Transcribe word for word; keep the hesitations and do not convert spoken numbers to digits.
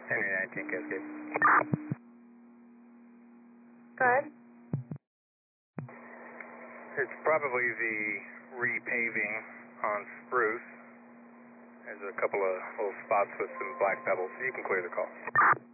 Henry nineteen Cascade. Go ahead. It's probably the repaving on Spruce. There's a couple of little spots with some black pebbles. You can clear the call.